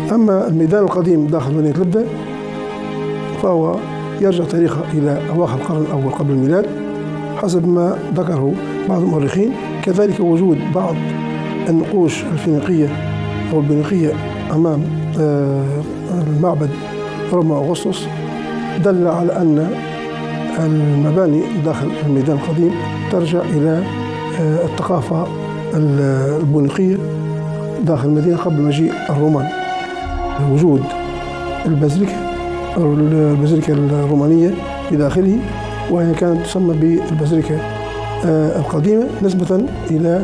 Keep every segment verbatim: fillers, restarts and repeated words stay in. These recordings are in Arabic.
أما الميدان القديم داخل مدينة لبدة فهو يرجع تاريخه إلى أواخر القرن الأول قبل الميلاد حسب ما ذكره بعض المؤرخين. كذلك وجود بعض النقوش الفينيقية أو البنيقية أمام المعبد روما أغسطس دل على أن المباني داخل الميدان القديم ترجع إلى الثقافة البونيقية داخل المدينة قبل مجيء الرومان. وجود البازيليكا أو البازيليكا الرومانية بداخله، وهي كانت تسمى بالبازيليكا القديمة نسبة إلى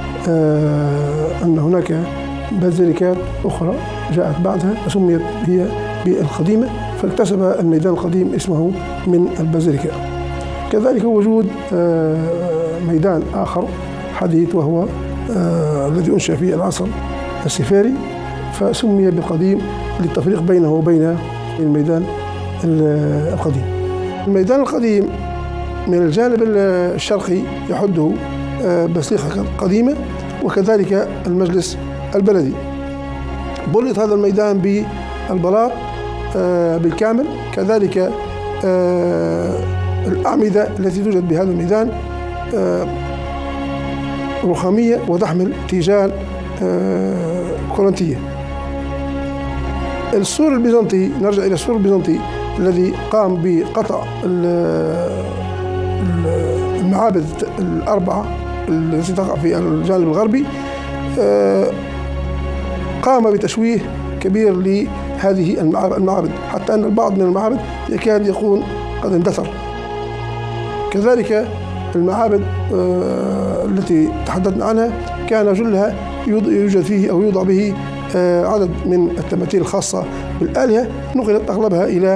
أن هناك بازيليكات أخرى جاءت بعدها وسميت هي بالقديمة، فاكتسب الميدان القديم اسمه من البازيليكا. كذلك وجود ميدان آخر حديث وهو الذي أنشأ في العصر السفاري فسمي بالقديم للتفريق بينه وبين الميدان القديم. الميدان القديم من الجانب الشرقي يحده بازيليكا قديمة وكذلك المجلس البلدي. بلط هذا الميدان بالبلاط بالكامل، كذلك الأعمدة التي توجد بهذا الميدان رخامية وتحمل تيجان كورنثية. السور البيزنطي، نرجع إلى السور البيزنطي الذي قام بقطع المعابد الأربعة التي تقع في الجانب الغربي، قام بتشويه كبير لهذه المعابد حتى أن البعض من المعابد يكاد يكون قد اندثر. كذلك المعابد التي تحدثنا عنها كان جلها يوجد فيه أو يوضع به عدد من التماثيل الخاصة بالآلهة، نقلت أغلبها إلى